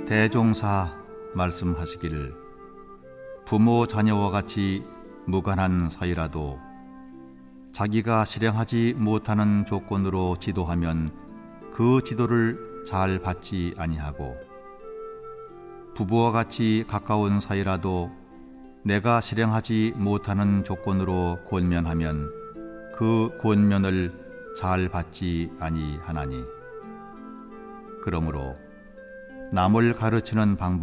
대종사 말씀하시기를 부모 자녀와 같이 무관한 사이라도 자기가 실행하지 못하는 조건으로 지도하면 그 지도를 잘 받지 아니하고 부부와 같이 가까운 사이라도 내가 실행하지 못하는 조건으로 권면하면 그 권면을 잘 받지 아니하나니 그러므로 남을 가르치는 방법